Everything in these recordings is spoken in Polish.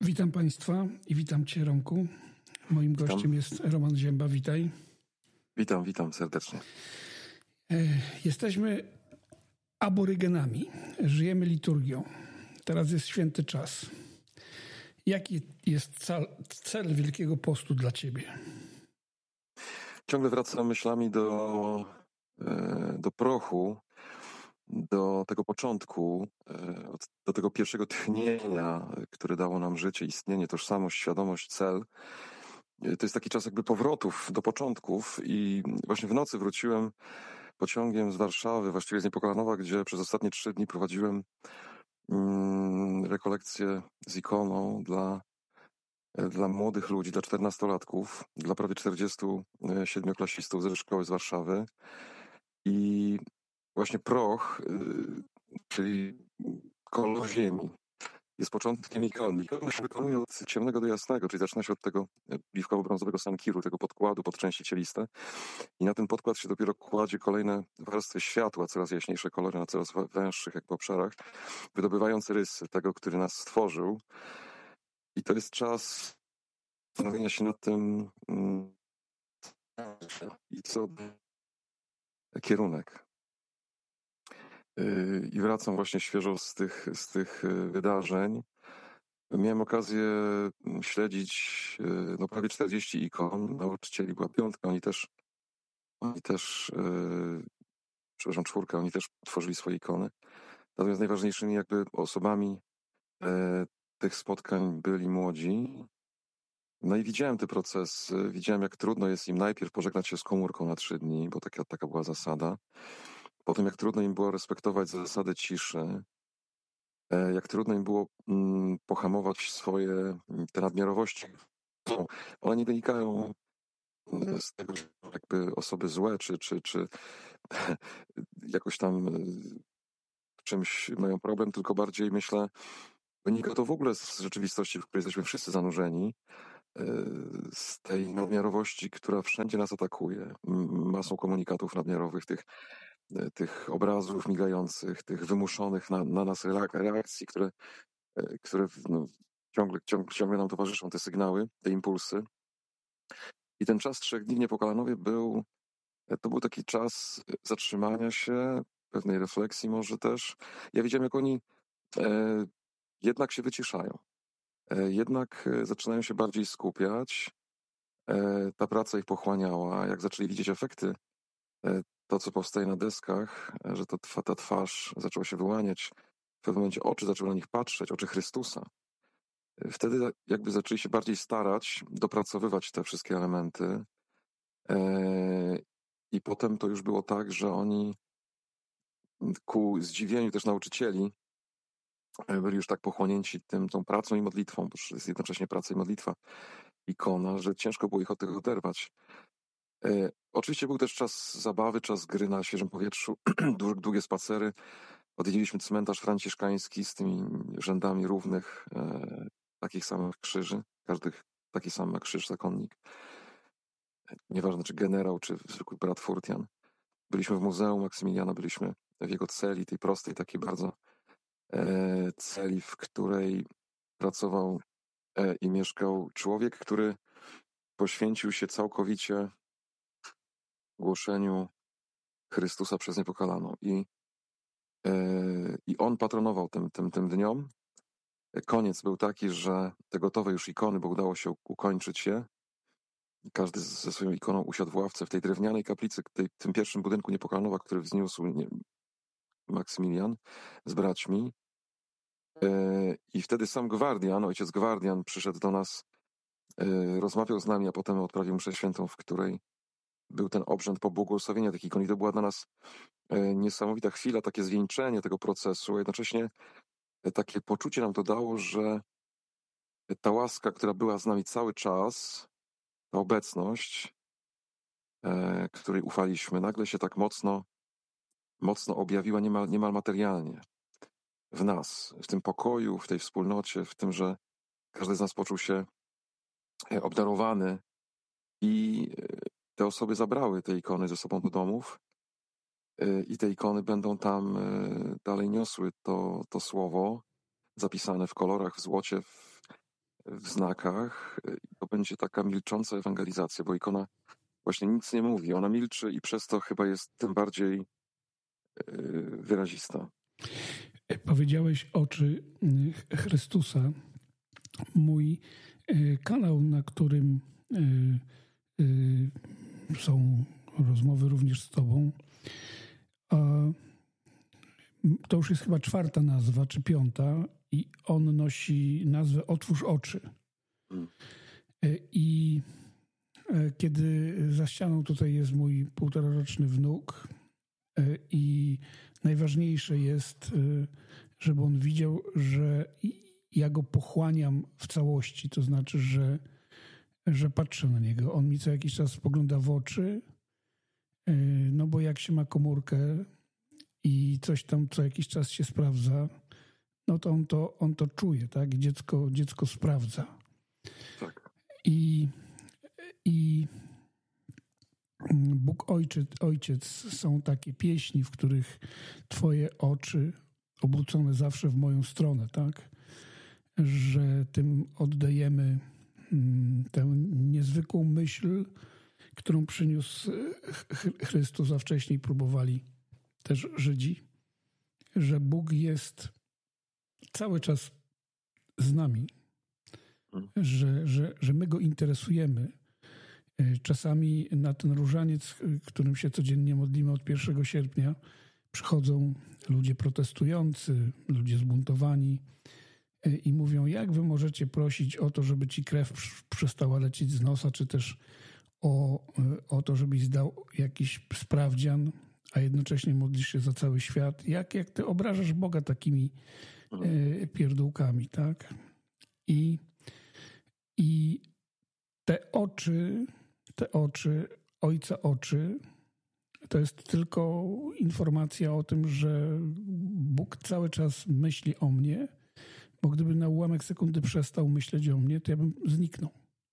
Witam Państwa i witam Cię, Romku. Moim gościem jest Roman Zięba. Witaj. Witam serdecznie. Jesteśmy aborygenami. Żyjemy liturgią. Teraz jest święty czas. Jaki jest cel Wielkiego Postu dla Ciebie? Ciągle wracam myślami do prochu, do tego początku, do tego pierwszego tchnienia, które dało nam życie, istnienie, tożsamość, świadomość, cel. To jest taki czas jakby powrotów do początków i właśnie w nocy wróciłem pociągiem z Warszawy, właściwie z Niepokalanowa, gdzie przez ostatnie 3 dni prowadziłem rekolekcję z ikoną dla młodych ludzi, dla 14-latków, dla prawie 40 siedmioklasistów ze szkoły z Warszawy. I właśnie proch, czyli kolor ziemi, jest początkiem ikony. Ikona się wykonuje od ciemnego do jasnego, czyli zaczyna się od tego piwkowo-brązowego sankiru, tego podkładu pod części cieliste. I na ten podkład się dopiero kładzie kolejne warstwy światła, coraz jaśniejsze kolory na coraz węższych jakby obszarach, wydobywając rysy tego, który nas stworzył. I to jest czas zastanowienia się nad tym, i co kierunek. I wracam właśnie świeżo z tych wydarzeń. Miałem okazję śledzić prawie 40 ikon. Nauczycieli była 5, oni też 4, oni też tworzyli swoje ikony. Natomiast najważniejszymi jakby osobami tych spotkań byli młodzi. No i widziałem te procesy, widziałem jak trudno jest im najpierw pożegnać się z komórką na 3 dni, bo taka była zasada. Potem jak trudno im było respektować zasadę ciszy, jak trudno im było pohamować te nadmiarowości. One nie wynikają z tego, że jakby osoby złe, czy jakoś tam czymś mają problem, tylko bardziej myślę, wynika to w ogóle z rzeczywistości, w której jesteśmy wszyscy zanurzeni, z tej nadmiarowości, która wszędzie nas atakuje, masą komunikatów nadmiarowych, tych obrazów migających, tych wymuszonych na nas reakcji, które ciągle nam towarzyszą, te sygnały, te impulsy. I ten czas 3 dni w Niepokalanowie to był taki czas zatrzymania się, pewnej refleksji może też. Ja widziałem, jak oni jednak się wyciszają. Jednak zaczynają się bardziej skupiać. Ta praca ich pochłaniała. Jak zaczęli widzieć efekty, to co powstaje na deskach, że ta twarz zaczęła się wyłaniać, w pewnym momencie oczy zaczęły na nich patrzeć, oczy Chrystusa. Wtedy jakby zaczęli się bardziej starać, dopracowywać te wszystkie elementy. I potem to już było tak, że oni ku zdziwieniu też nauczycieli byli już tak pochłonięci tą pracą i modlitwą, bo to jest jednocześnie praca i modlitwa, ikona, że ciężko było ich od tego oderwać. Oczywiście był też czas zabawy, czas gry na świeżym powietrzu, długie spacery. Odwiedziliśmy cmentarz franciszkański z tymi rzędami równych, takich samych krzyży. Każdy taki sam ma krzyż, zakonnik. Nieważne, czy generał, czy zwykły brat Furtian. Byliśmy w Muzeum Maksymiliana, byliśmy w jego celi, tej prostej, takiej bardzo celi, w której pracował i mieszkał człowiek, który poświęcił się całkowicie głoszeniu Chrystusa przez Niepokalaną. I on patronował tym dniom. Koniec był taki, że te gotowe już ikony, bo udało się ukończyć je. Każdy ze swoją ikoną usiadł w ławce w tej drewnianej kaplicy, tym pierwszym budynku Niepokalanowa, który wzniósł Maksymilian z braćmi. I wtedy sam Gwardian, ojciec Gwardian przyszedł do nas, rozmawiał z nami, a potem odprawił mszę świętą, w której był ten obrzęd pobłogosławienia tych ikon. I to była dla nas niesamowita chwila, takie zwieńczenie tego procesu, a jednocześnie takie poczucie nam to dało, że ta łaska, która była z nami cały czas, ta obecność, której ufaliśmy, nagle się tak mocno objawiła niemal materialnie w nas, w tym pokoju, w tej wspólnocie, w tym, że każdy z nas poczuł się obdarowany i te osoby zabrały te ikony ze sobą do domów i te ikony będą tam dalej niosły to słowo zapisane w kolorach, w złocie, w znakach. To będzie taka milcząca ewangelizacja, bo ikona właśnie nic nie mówi. Ona milczy i przez to chyba jest tym bardziej wyrazista. Powiedziałeś oczy Chrystusa. Mój kanał, na którym są rozmowy również z tobą, to już jest chyba 4. nazwa, czy 5. i on nosi nazwę Otwórz oczy. I kiedy za ścianą tutaj jest mój 1,5-roczny wnuk i najważniejsze jest, żeby on widział, że ja go pochłaniam w całości, to znaczy, że patrzę na niego. On mi co jakiś czas spogląda w oczy, no bo jak się ma komórkę i coś tam co jakiś czas się sprawdza, no to on to czuje, tak? Dziecko sprawdza. Tak. I Bóg Ojciec są takie pieśni, w których twoje oczy obrócone zawsze w moją stronę, tak? Że tym oddajemy tę niezwykłą myśl, którą przyniósł Chrystus, a wcześniej próbowali też Żydzi, że Bóg jest cały czas z nami, że my Go interesujemy. Czasami na ten różaniec, którym się codziennie modlimy od 1 sierpnia, przychodzą ludzie protestujący, ludzie zbuntowani i mówią, jak wy możecie prosić o to, żeby ci krew przestała lecieć z nosa, czy też o to, żebyś zdał jakiś sprawdzian, a jednocześnie modlisz się za cały świat. Jak ty obrażasz Boga takimi pierdółkami, tak? I te oczy, Ojca oczy, to jest tylko informacja o tym, że Bóg cały czas myśli o mnie, bo gdyby na ułamek sekundy przestał myśleć o mnie, to ja bym zniknął.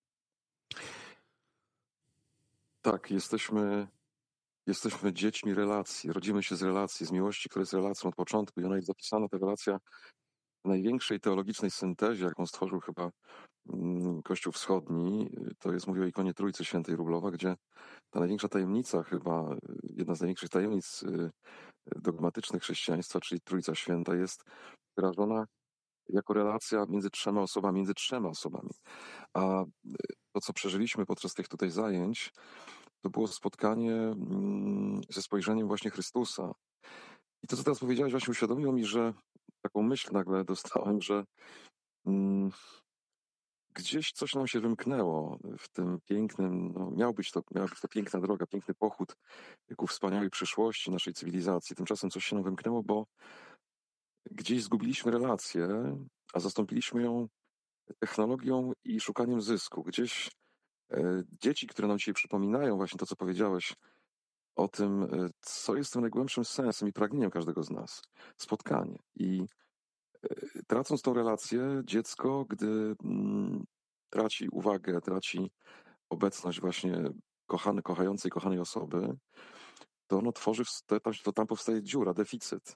Tak, jesteśmy dziećmi relacji, rodzimy się z relacji, z miłości, która jest relacją od początku i ona jest zapisana, ta relacja, w największej teologicznej syntezie, jaką stworzył chyba Kościół Wschodni, to jest, mówię o ikonie Trójcy Świętej Wróblowa, gdzie ta największa tajemnica chyba, jedna z największych tajemnic dogmatycznych chrześcijaństwa, czyli Trójca Święta, jest wyrażona jako relacja między trzema osobami. A to, co przeżyliśmy podczas tych tutaj zajęć, to było spotkanie ze spojrzeniem właśnie Chrystusa. I to, co teraz powiedziałeś, właśnie uświadomiło mi, że taką myśl nagle dostałem, że gdzieś coś nam się wymknęło w tym pięknym, no miała być to piękna droga, piękny pochód ku wspaniałej przyszłości naszej cywilizacji. Tymczasem coś się nam wymknęło, bo gdzieś zgubiliśmy relację, a zastąpiliśmy ją technologią i szukaniem zysku. Gdzieś dzieci, które nam dzisiaj przypominają właśnie to, co powiedziałeś o tym, co jest tym najgłębszym sensem i pragnieniem każdego z nas. Spotkanie. I tracąc tą relację, dziecko, gdy traci uwagę, traci obecność właśnie kochanej osoby, to ono tworzy, to tam powstaje dziura, deficyt.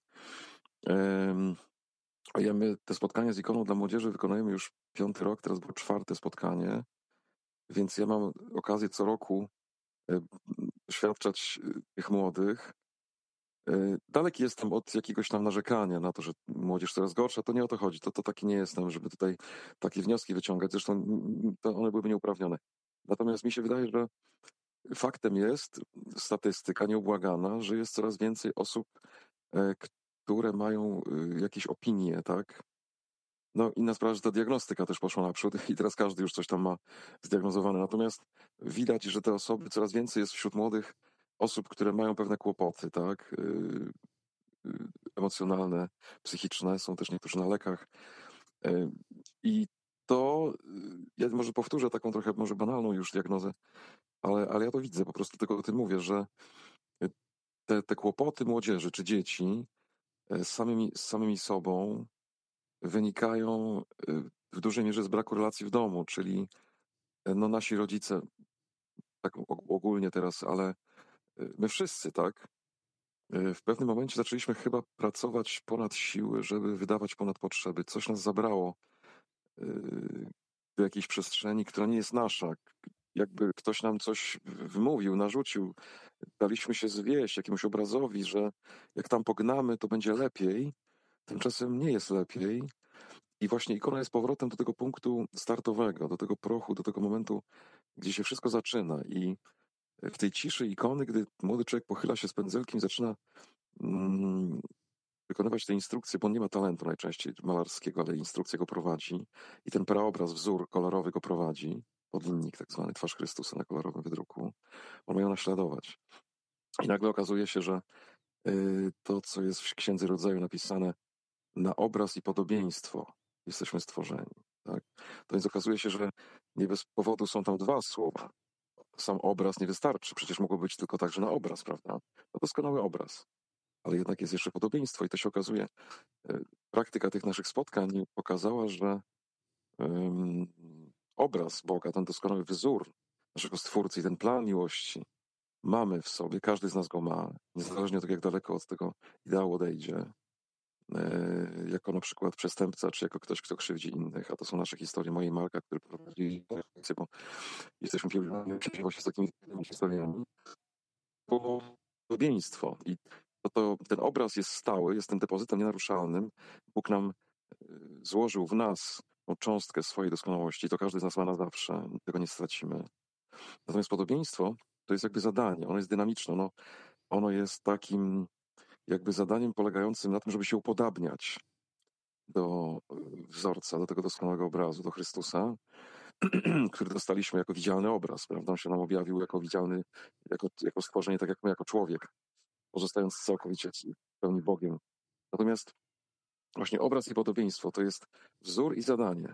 A my te spotkania z ikoną dla młodzieży wykonujemy już 5. rok, teraz było 4. spotkanie, więc ja mam okazję co roku doświadczać tych młodych. Daleki jestem od jakiegoś tam narzekania na to, że młodzież coraz gorsza. To nie o to chodzi. To taki nie jestem, żeby tutaj takie wnioski wyciągać. Zresztą to one byłyby nieuprawnione. Natomiast mi się wydaje, że faktem jest statystyka nieubłagana, że jest coraz więcej osób, które mają jakieś opinie, tak? No inna sprawa, że ta diagnostyka też poszła naprzód i teraz każdy już coś tam ma zdiagnozowane. Natomiast widać, że te osoby, coraz więcej jest wśród młodych osób, które mają pewne kłopoty, tak? Emocjonalne, psychiczne, są też niektórzy na lekach. I to, ja może powtórzę taką trochę może banalną już diagnozę, ale ja to widzę, po prostu tylko o tym mówię, że te kłopoty młodzieży czy dzieci z samymi sobą wynikają w dużej mierze z braku relacji w domu, czyli no nasi rodzice, tak ogólnie teraz, ale my wszyscy, tak? W pewnym momencie zaczęliśmy chyba pracować ponad siły, żeby wydawać ponad potrzeby. Coś nas zabrało. do jakiejś przestrzeni, która nie jest nasza. Jakby ktoś nam coś wmówił, narzucił, daliśmy się zwieść jakiemuś obrazowi, że jak tam pognamy, to będzie lepiej. Tymczasem nie jest lepiej. I właśnie ikona jest powrotem do tego punktu startowego, do tego prochu, do tego momentu, gdzie się wszystko zaczyna. I w tej ciszy ikony, gdy młody człowiek pochyla się z pędzelkiem, zaczyna wykonywać te instrukcje, bo on nie ma talentu najczęściej malarskiego, ale instrukcja go prowadzi i ten praobraz, wzór kolorowy go prowadzi, podlinnik tak zwany, twarz Chrystusa na kolorowym wydruku. On ma ją naśladować. I nagle okazuje się, że to, co jest w Księdze Rodzaju napisane, na obraz i podobieństwo jesteśmy stworzeni. Tak? To więc okazuje się, że nie bez powodu są tam dwa słowa. Sam obraz nie wystarczy, przecież mogło być tylko tak, że na obraz, prawda? To doskonały obraz. Ale jednak jest jeszcze podobieństwo i to się okazuje, praktyka tych naszych spotkań pokazała, że obraz Boga, ten doskonały wzór naszego Stwórcy i ten plan miłości mamy w sobie, każdy z nas go ma, niezależnie od tego, jak daleko od tego ideału odejdzie, jako na przykład przestępca, czy jako ktoś, kto krzywdzi innych, a to są nasze historie, mojej Marka, który prowadzi refleksję, bo jesteśmy pielgrzymami właśnie z takimi historiami, było podobieństwo i ten obraz jest stały, jest tym depozytem nienaruszalnym. Bóg nam złożył w nas tą cząstkę swojej doskonałości. To każdy z nas ma na zawsze. Tego nie stracimy. Natomiast podobieństwo to jest jakby zadanie. Ono jest dynamiczne. Ono jest takim jakby zadaniem polegającym na tym, żeby się upodabniać do wzorca, do tego doskonałego obrazu, do Chrystusa, który dostaliśmy jako widzialny obraz. Prawda? On się nam objawił jako widzialny, jako stworzenie, tak jak my, jako człowiek, pozostając całkowicie w pełni Bogiem. Natomiast właśnie obraz i podobieństwo to jest wzór i zadanie.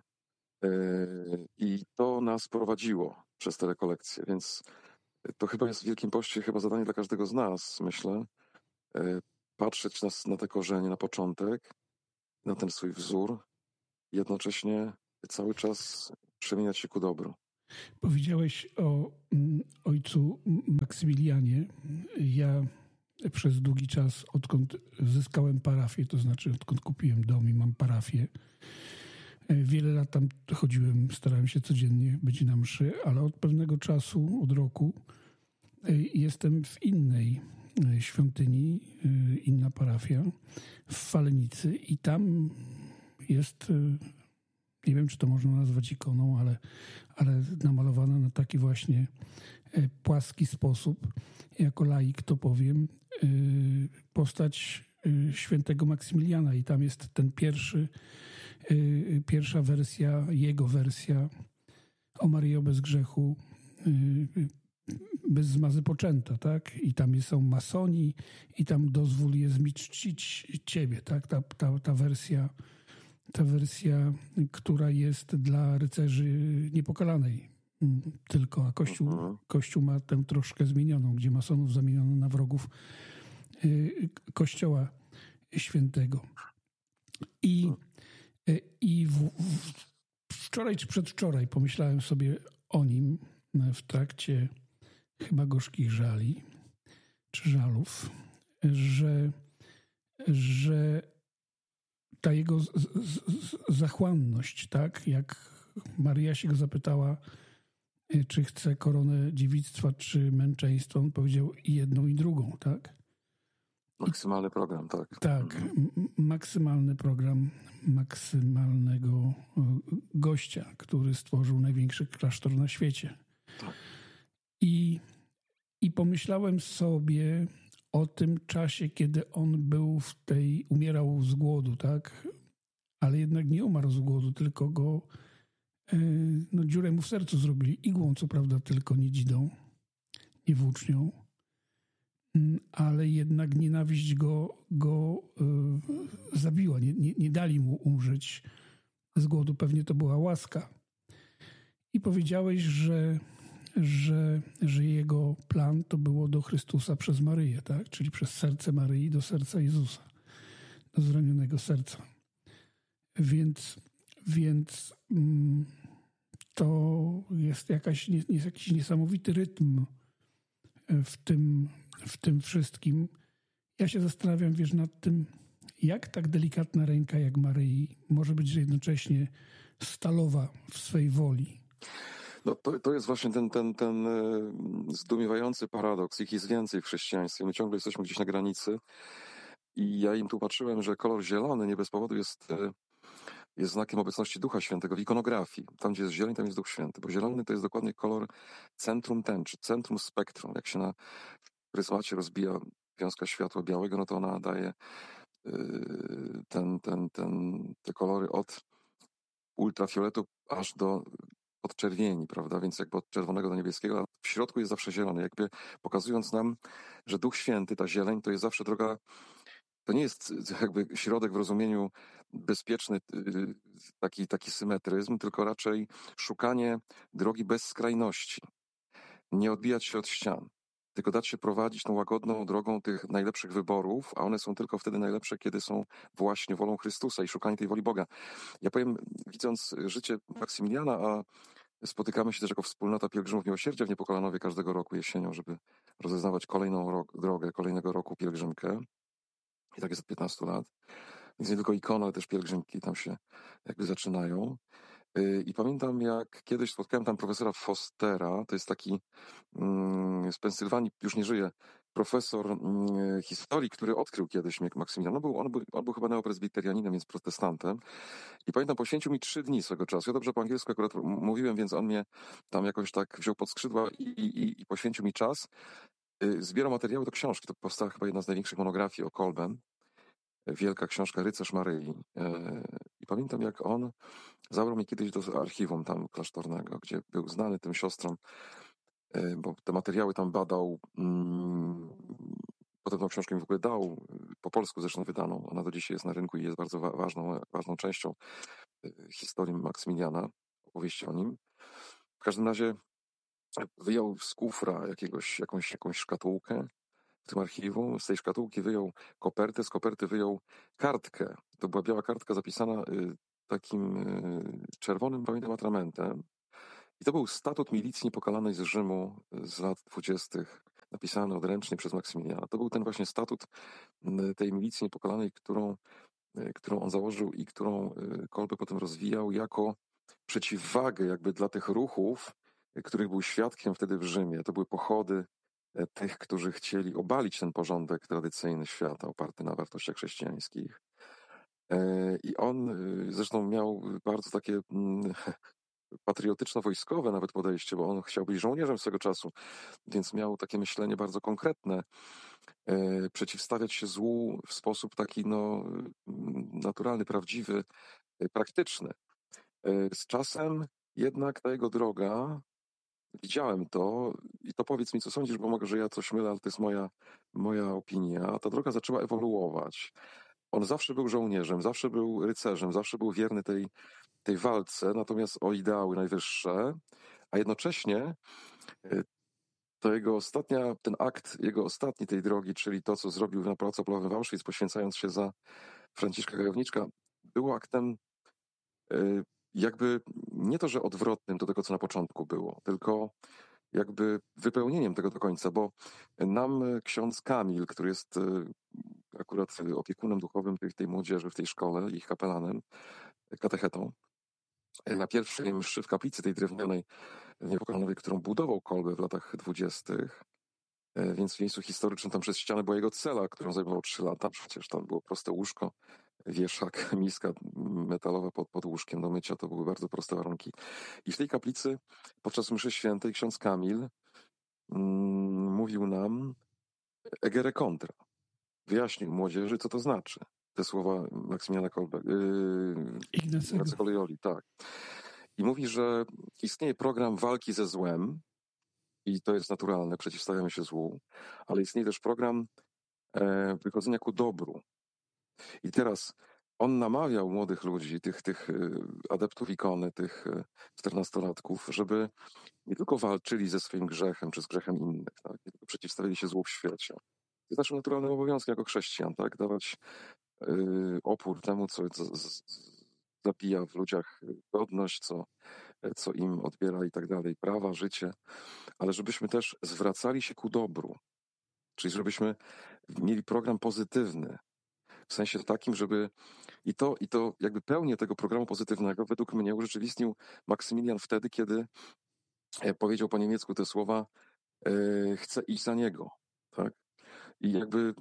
I to nas prowadziło przez te rekolekcje, więc to chyba jest w Wielkim Poście chyba zadanie dla każdego z nas, myślę, patrzeć na te korzenie, na początek, na ten swój wzór i jednocześnie cały czas przemieniać się ku dobru. Powiedziałeś o ojcu Maksymilianie. Ja przez długi czas, odkąd zyskałem parafię, to znaczy odkąd kupiłem dom i mam parafię, wiele lat tam chodziłem, starałem się codziennie być na mszy, ale od pewnego czasu, od roku, jestem w innej świątyni, inna parafia, w Falenicy i tam jest, nie wiem, czy to można nazwać ikoną, ale namalowana na taki właśnie płaski sposób, jako laik to powiem, postać świętego Maksymiliana i tam jest ten pierwsza wersja, jego wersja o Maryjo bez grzechu, bez zmazy poczęta, tak? I tam są masoni i tam dozwól jest mi czcić ciebie, tak? Ta wersja, która jest dla rycerzy niepokalanej tylko, a Kościół ma tę troszkę zmienioną, gdzie masonów zamieniono na wrogów Kościoła Świętego. I wczoraj czy przedwczoraj pomyślałem sobie o nim w trakcie chyba gorzkich żali czy żalów, że ta jego zachłanność, tak, jak Maryja się go zapytała, czy chce koronę dziewictwa, czy męczeństwa, on powiedział i jedną, i drugą, tak? Maksymalny program, tak. Tak, maksymalny program maksymalnego gościa, który stworzył największy klasztor na świecie. Tak. I pomyślałem sobie o tym czasie, kiedy on umierał z głodu, tak? Ale jednak nie umarł z głodu, tylko go dziurę mu w sercu zrobili. Igłą, co prawda, tylko nie dzidą, nie włócznią. Ale jednak nienawiść go zabiła. Nie dali mu umrzeć z głodu. Pewnie to była łaska. I powiedziałeś, że jego plan to było do Chrystusa przez Maryję, tak? Czyli przez serce Maryi do serca Jezusa, do zranionego serca. Więc to jest jakiś niesamowity rytm w tym wszystkim. Ja się zastanawiam, nad tym, Jak tak delikatna ręka jak Maryi może być jednocześnie stalowa w swej woli? No to jest właśnie ten zdumiewający paradoks. Ich jest więcej w chrześcijaństwie. My ciągle jesteśmy gdzieś na granicy i ja im tłumaczyłem, że kolor zielony nie bez powodu jest znakiem obecności Ducha Świętego w ikonografii. Tam, gdzie jest zieleń, tam jest Duch Święty, bo zielony to jest dokładnie kolor centrum tęczy, centrum spektrum. Jak się na pryzmacie rozbija wiązka światła białego, no to ona daje te kolory od ultrafioletu aż do podczerwieni, prawda? Więc jakby od czerwonego do niebieskiego, a w środku jest zawsze zielony, jakby pokazując nam, że Duch Święty, ta zieleń, to jest zawsze droga, to nie jest jakby środek w rozumieniu bezpieczny, taki symetryzm, tylko raczej szukanie drogi bez skrajności. Nie odbijać się od ścian, tylko dać się prowadzić tą łagodną drogą tych najlepszych wyborów, a one są tylko wtedy najlepsze, kiedy są właśnie wolą Chrystusa i szukanie tej woli Boga. Ja powiem, widząc życie Maksymiliana, a spotykamy się też jako wspólnota pielgrzymów miłosierdzia w Niepokalanowie każdego roku jesienią, żeby rozeznawać kolejną drogę, kolejnego roku pielgrzymkę. I tak jest od 15 lat. Więc nie tylko ikona, ale też pielgrzymki tam się jakby zaczynają. I pamiętam, jak kiedyś spotkałem tam profesora Fostera, to jest taki z Pensylwanii, już nie żyje, profesor historii, który odkrył kiedyś Maksymiliana. On był chyba neopresbiterianinem, więc protestantem. I pamiętam, poświęcił mi 3 dni swego czasu. Ja dobrze po angielsku akurat mówiłem, więc on mnie tam jakoś tak wziął pod skrzydła i poświęcił mi czas. Zbierał materiały do książki. To powstała chyba jedna z największych monografii o Kolbem. Wielka książka Rycerz Maryi. I pamiętam, jak on zabrał mnie kiedyś do archiwum tam klasztornego, gdzie był znany tym siostrom, bo te materiały tam badał. Potem tą książkę mi w ogóle dał, po polsku zresztą wydaną. Ona do dzisiaj jest na rynku i jest bardzo ważną częścią historii Maksymiliana, opowieści o nim. W każdym razie wyjął z kufra jakąś szkatułkę w tym archiwum. Z tej szkatułki wyjął kopertę, z koperty wyjął kartkę. To była biała kartka zapisana takim czerwonym, pamiętam, atramentem. I to był statut milicji niepokalanej z Rzymu z lat 20., napisany odręcznie przez Maksymiliana. To był ten właśnie statut tej milicji niepokalanej, którą on założył i którą Kolbe potem rozwijał jako przeciwwagę jakby dla tych ruchów, których był świadkiem wtedy w Rzymie. To były pochody tych, którzy chcieli obalić ten porządek tradycyjny świata oparty na wartościach chrześcijańskich. I on zresztą miał bardzo takie patriotyczno-wojskowe nawet podejście, bo on chciał być żołnierzem swego czasu, więc miał takie myślenie bardzo konkretne, przeciwstawiać się złu w sposób taki naturalny, prawdziwy, praktyczny. Z czasem jednak ta jego droga, widziałem to i to powiedz mi, co sądzisz, bo mogę, że ja coś mylę, ale to jest moja opinia. Ta droga zaczęła ewoluować. On zawsze był żołnierzem, zawsze był rycerzem, zawsze był wierny tej walce, natomiast o ideały najwyższe, a jednocześnie ten akt jego ostatni tej drogi, czyli to, co zrobił na Pałacu Opolowym w Auschwitz, poświęcając się za Franciszka Gajowniczka, było aktem jakby nie to, że odwrotnym do tego, co na początku było, tylko jakby wypełnieniem tego do końca, bo nam ksiądz Kamil, który jest akurat opiekunem duchowym tej młodzieży w tej szkole, ich kapelanem, katechetą, na pierwszej mszy w kaplicy tej drewnianej w Niepokalanowej, którą budował Kolbe w latach 20., więc w miejscu historycznym tam przez ścianę była jego cela, którą zajmował 3 lata. Przecież tam było proste łóżko, wieszak, miska metalowa pod łóżkiem do mycia. To były bardzo proste warunki. I w tej kaplicy podczas mszy świętej ksiądz Kamil mówił nam egere contra. Wyjaśnił młodzieży, co to znaczy. Te słowa Maksymiliana Kolbe. Ignacego Loyoli, tak. I mówi, że istnieje program walki ze złem i to jest naturalne, przeciwstawiamy się złu, ale istnieje też program wychodzenia ku dobru. I teraz on namawiał młodych ludzi, tych adeptów ikony, tych 14-latków, żeby nie tylko walczyli ze swoim grzechem, czy z grzechem innych, tak? Nie tylko przeciwstawili się złu w świecie. To jest naszym naturalnym obowiązkiem jako chrześcijan, tak? Dawać opór temu, co zabija w ludziach godność, co im odbiera i tak dalej, prawa, życie, ale żebyśmy też zwracali się ku dobru, czyli żebyśmy mieli program pozytywny, W sensie takim, żeby i to jakby pełnię tego programu pozytywnego według mnie urzeczywistnił Maksymilian wtedy, kiedy powiedział po niemiecku te słowa chcę iść za niego, tak? I jakby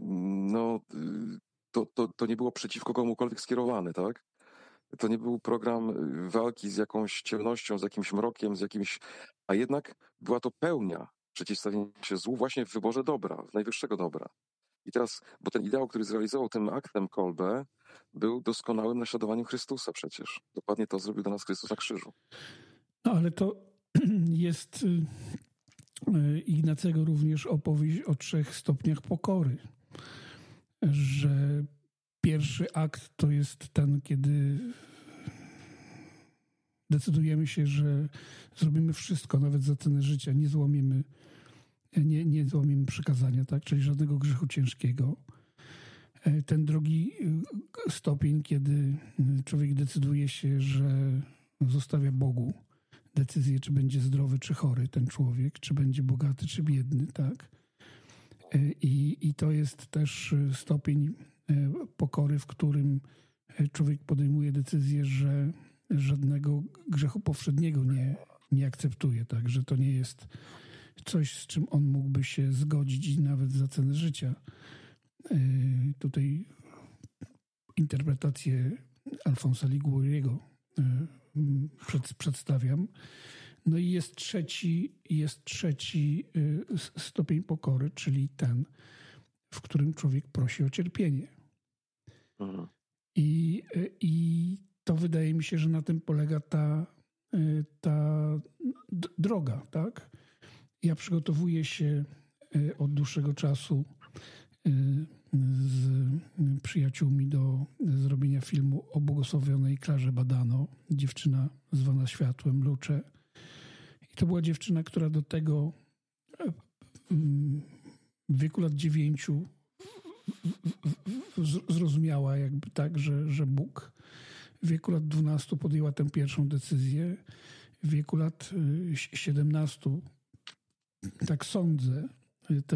to nie było przeciwko komukolwiek skierowane, tak? To nie był program walki z jakąś ciemnością, z jakimś mrokiem, a jednak była to pełnia przeciwstawienia się złu właśnie w wyborze dobra, w najwyższego dobra. I teraz, bo ten ideał, który zrealizował tym aktem Kolbe, był doskonałym naśladowaniem Chrystusa przecież. Dokładnie to zrobił dla nas Chrystus na krzyżu. No ale to jest Ignacego również opowieść o 3 stopniach pokory. Że pierwszy akt to jest ten, kiedy decydujemy się, że zrobimy wszystko, nawet za cenę życia, nie złamiemy przykazania, tak? Czyli żadnego grzechu ciężkiego. Ten drugi stopień, kiedy człowiek decyduje się, że zostawia Bogu decyzję, czy będzie zdrowy, czy chory ten człowiek, czy będzie bogaty, czy biedny, tak? I to jest też stopień pokory, w którym człowiek podejmuje decyzję, że żadnego grzechu powszedniego nie akceptuje, tak? Że to nie jest coś, z czym on mógłby się zgodzić i nawet za cenę życia. Tutaj interpretację Alfonsa Liguoriego przedstawiam. No i jest trzeci stopień pokory, czyli ten, w którym człowiek prosi o cierpienie. Mhm. I to wydaje mi się, że na tym polega ta droga, tak? Ja przygotowuję się od dłuższego czasu z przyjaciółmi do zrobienia filmu o błogosławionej Klarze Badano, dziewczyna zwana światłem, Lucze. I to była dziewczyna, która do tego w wieku lat 9 zrozumiała jakby tak, że Bóg. W wieku lat 12 podjęła tę pierwszą decyzję. W wieku lat 17, tak sądzę,